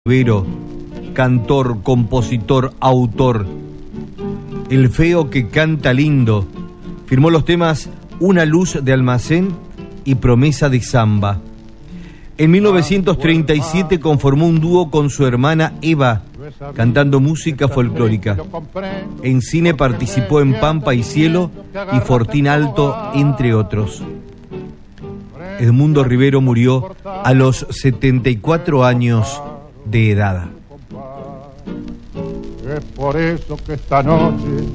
Rivero, cantor, compositor, autor. El feo que canta lindo. Firmó los temas Una luz de almacén y Promesa de samba. En 1937 conformó un dúo con su hermana Eva, cantando música folclórica. En cine participó en Pampa y Cielo y Fortín Alto, entre otros. Edmundo Rivero murió a los 74 años de edad. Es por eso que esta noche